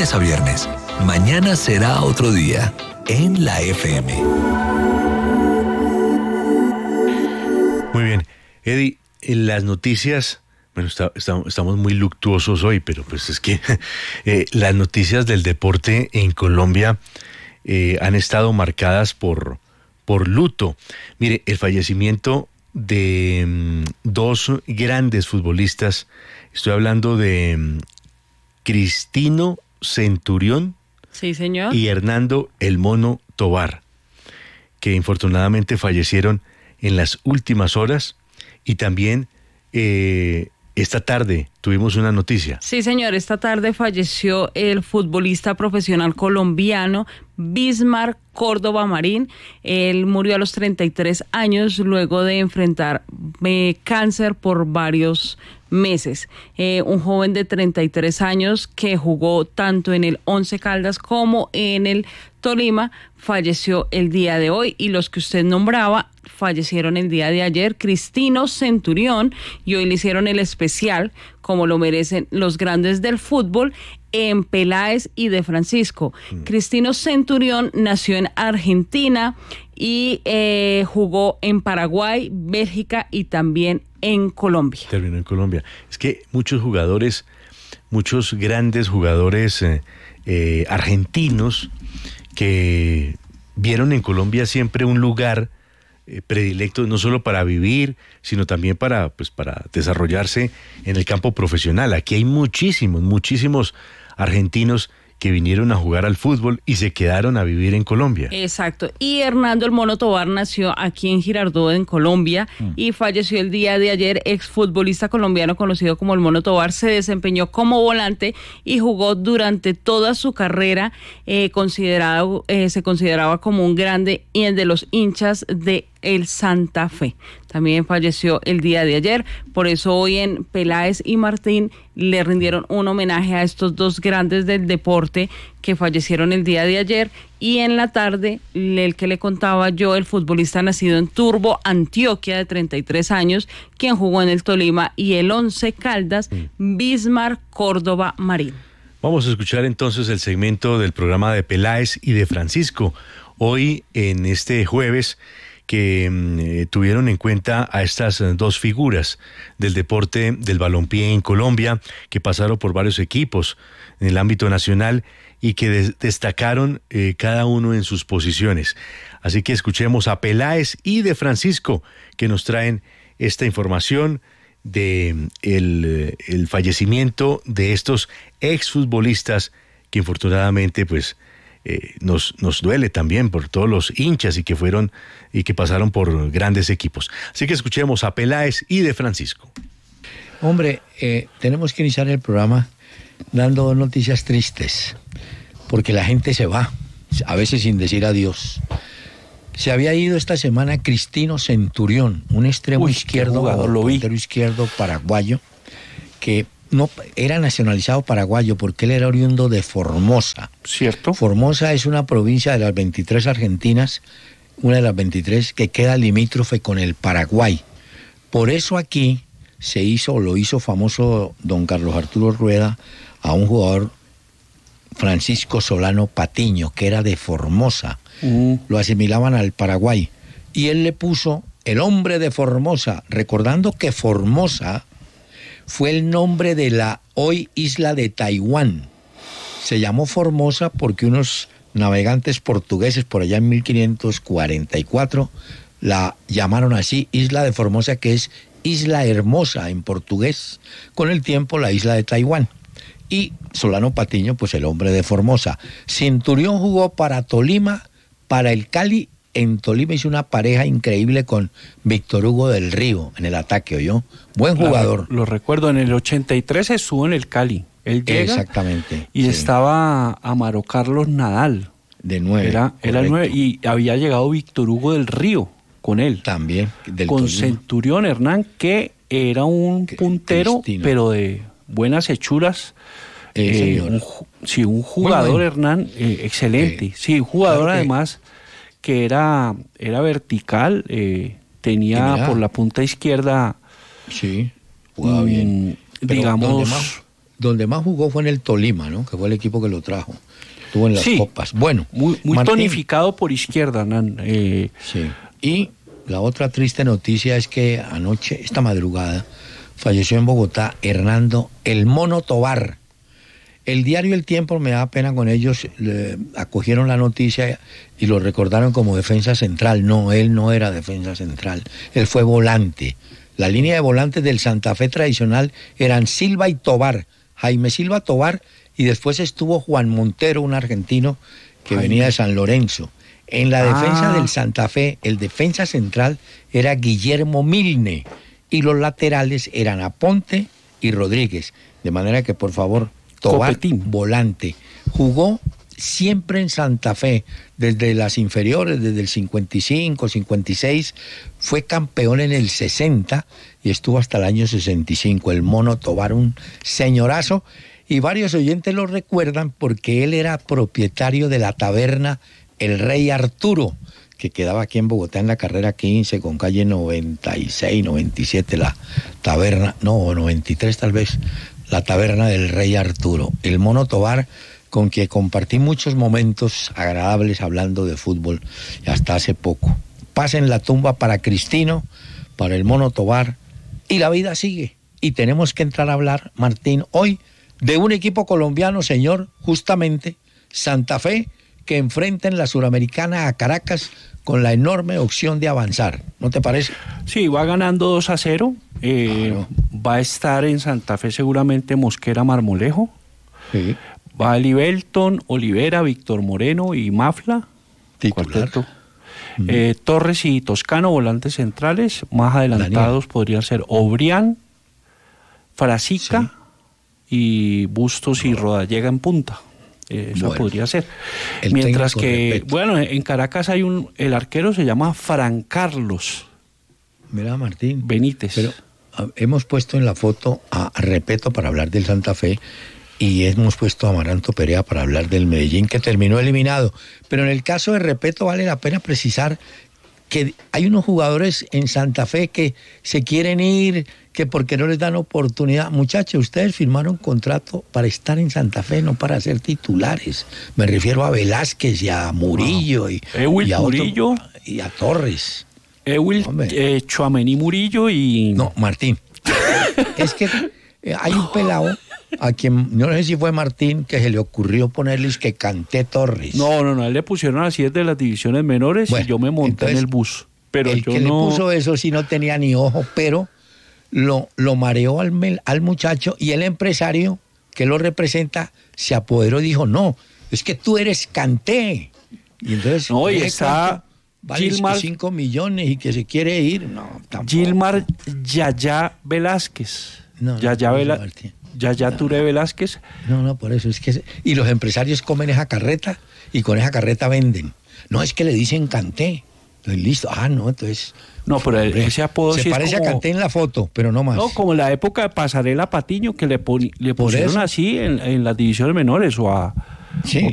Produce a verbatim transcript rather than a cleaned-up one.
lunes a viernes. Mañana será otro día en la F M. Muy bien. Eddie, en las noticias, bueno, está, está, estamos muy luctuosos hoy, pero pues es que eh, las noticias del deporte en Colombia eh, han estado marcadas por, por luto. Mire, el fallecimiento de um, dos grandes futbolistas, estoy hablando de um, Cristino Centurión, sí, señor, y Hernando El Mono Tovar, que infortunadamente fallecieron en las últimas horas. Y también eh, esta tarde tuvimos una noticia. Sí, señor, esta tarde falleció el futbolista profesional colombiano Bismar Córdoba Marín. Él murió a los treinta y tres años luego de enfrentar eh, cáncer por varios meses. Eh, un joven de treinta y tres años que jugó tanto en el Once Caldas como en el Tolima falleció el día de hoy, y los que usted nombraba fallecieron el día de ayer. Cristino Centurión, y hoy le hicieron el especial como lo merecen los grandes del fútbol, en Peláez y de Francisco. Mm. Cristino Centurión nació en Argentina y eh, jugó en Paraguay, Bélgica y también en Colombia. Terminó en Colombia. Es que muchos jugadores, muchos grandes jugadores eh, eh, argentinos que vieron en Colombia siempre un lugar eh, predilecto, no solo para vivir, sino también para, pues, para desarrollarse en el campo profesional. Aquí hay muchísimos, muchísimos argentinos que vinieron a jugar al fútbol y se quedaron a vivir en Colombia. Exacto. Y Hernando El Mono Tovar nació aquí en Girardot, en Colombia, mm. y falleció el día de ayer. Exfutbolista colombiano conocido como El Mono Tovar, se desempeñó como volante y jugó durante toda su carrera. Eh, considerado, eh, se consideraba como un grande y el de los hinchas de el Santa Fe. También falleció el día de ayer, por eso hoy en Peláez y Martín le rindieron un homenaje a estos dos grandes del deporte que fallecieron el día de ayer. Y en la tarde, el que le contaba yo, el futbolista nacido en Turbo, Antioquia, de treinta y tres años, quien jugó en el Tolima y el Once Caldas, Bismar Córdoba Marín. Vamos a escuchar entonces el segmento del programa de Peláez y de Francisco. Hoy, en este jueves, que eh, tuvieron en cuenta a estas eh, dos figuras del deporte del balompié en Colombia, que pasaron por varios equipos en el ámbito nacional y que de- destacaron eh, cada uno en sus posiciones. Así que escuchemos a Peláez y de Francisco, que nos traen esta información de el, el fallecimiento de estos exfutbolistas que infortunadamente pues Eh, nos, nos duele también por todos los hinchas y que fueron y que pasaron por grandes equipos. Así que escuchemos a Peláez y de Francisco. Hombre, eh, tenemos que iniciar el programa dando dos noticias tristes, porque la gente se va, a veces sin decir adiós. Se había ido esta semana Cristino Centurión, un extremo Uy, izquierdo, jugador, lo vi. puntero izquierdo paraguayo, que no era nacionalizado paraguayo porque él era oriundo de Formosa. ¿Cierto? Formosa es una provincia de las veintitrés argentinas, una de las veintitrés que queda limítrofe con el Paraguay. Por eso aquí se hizo, lo hizo famoso don Carlos Arturo Rueda a un jugador, Francisco Solano Patiño, que era de Formosa. Mm. Lo asimilaban al Paraguay. Y él le puso el hombre de Formosa, recordando que Formosa fue el nombre de la hoy isla de Taiwán. Se llamó Formosa porque unos navegantes portugueses por allá en mil quinientos cuarenta y cuatro la llamaron así, Isla de Formosa, que es Isla Hermosa en portugués. Con el tiempo, la isla de Taiwán. Y Solano Patiño, pues el hombre de Formosa. Centurión jugó para Tolima, para el Cali. En Tolima hizo una pareja increíble con Víctor Hugo del Río en el ataque, ¿oyó? Buen jugador. Lo, lo recuerdo, en el ochenta y tres estuvo en el Cali. Él llega. Exactamente. Y sí. estaba Amaro Carlos Nadal. De nueve. Era, era el nueve. Y había llegado Víctor Hugo del Río con él. También. Del con Tolima. Centurión Hernán, que era un puntero, Cristino. Pero de buenas hechuras. Eh, eh, un, sí, un jugador, bueno. Hernán, eh, excelente. Eh, sí, un jugador claro además que era, era vertical, eh, tenía por la punta izquierda, sí, jugaba bien. Pero digamos, donde más jugó fue en el Tolima, ¿no? Que fue el equipo que lo trajo. Estuvo en las sí, copas. Bueno, muy, muy Martín, tonificado por izquierda, Hernán. Eh, sí. Y la otra triste noticia es que anoche, esta madrugada, falleció en Bogotá Hernando El Mono Tovar. El diario El Tiempo, me da pena con ellos, le acogieron la noticia y lo recordaron como defensa central. No, él no era defensa central, él fue volante. La línea de volantes del Santa Fe tradicional eran Silva y Tovar, Jaime Silva Tovar, y después estuvo Juan Montero, un argentino que Jaime. venía de San Lorenzo. En la defensa ah. del Santa Fe, el defensa central era Guillermo Milne, y los laterales eran Aponte y Rodríguez. De manera que, por favor, Tovar, Copetín. volante. Jugó siempre en Santa Fe, desde las inferiores, desde el cincuenta y cinco, cincuenta y seis, fue campeón en el sesenta y estuvo hasta el año sesenta y cinco. El Mono Tovar, un señorazo, y varios oyentes lo recuerdan porque él era propietario de la taberna El Rey Arturo, que quedaba aquí en Bogotá en la carrera quince con calle noventa y seis, noventa y siete, la taberna, no, noventa y tres tal vez, la taberna del Rey Arturo. El Mono Tovar, con quien compartí muchos momentos agradables hablando de fútbol y hasta hace poco. Pasen la tumba para Cristino, para el Mono Tovar, y la vida sigue. Y tenemos que entrar a hablar, Martín, hoy de un equipo colombiano, señor, justamente, Santa Fe, que enfrenta en la Suramericana a Caracas con la enorme opción de avanzar. ¿No te parece? Sí, va ganando dos a cero. Eh, claro. Va a estar en Santa Fe seguramente Mosquera Marmolejo. Sí. Va a Libelton, Olivera, Víctor Moreno y Mafla. Cuarteto. Mm. Eh, Torres y Toscano, volantes centrales. Más adelantados Daniel. podrían ser Obrián, Frasica sí. y Bustos y Rodallega en punta. Eh, eso bueno, podría ser. Mientras que, respeto. bueno, en Caracas hay un, el arquero se llama Fran Carlos. Mira, Martín. Benítez. Pero a, hemos puesto en la foto a, a Repeto para hablar del Santa Fe y hemos puesto a Amaranto Perea para hablar del Medellín, que terminó eliminado. Pero en el caso de Repeto vale la pena precisar que hay unos jugadores en Santa Fe que se quieren ir, que porque no les dan oportunidad. Muchachos, ustedes firmaron contrato para estar en Santa Fe, no para ser titulares. Me refiero a Velázquez y a Murillo wow. y, Ewil y a Murillo otro, y a Torres. Ewil eh, Tchouaméni Murillo y... No, Martín. Es que eh, hay un pelado a quien, no sé si fue Martín, que se le ocurrió ponerles que Kanté Torres. No, no, no, a él le pusieron así desde las divisiones menores bueno, y yo me monté entonces, en el bus. Pero el yo que no... le puso eso sí no tenía ni ojo, pero lo, lo mareó al, al muchacho y el empresario que lo representa se apoderó y dijo, no, es que tú eres Kanté. Y entonces... No, y está... Vale Gilmar, cinco millones y que se quiere ir, no, tampoco. Gilmar Yaya Velázquez. No, Yaya no, Vela, Yaya no, Touré no. Velázquez. No, no, por eso es que... Y los empresarios comen esa carreta y con esa carreta venden. No, es que le dicen Kanté. Entonces, listo. Ah, no, entonces... No, pero hombre, ese apodo se sí parece es como, a Kanté en la foto, pero no más. No, como la época de Pasarela Patiño, que le, pon, le pusieron así en, en las divisiones menores o a... Sí.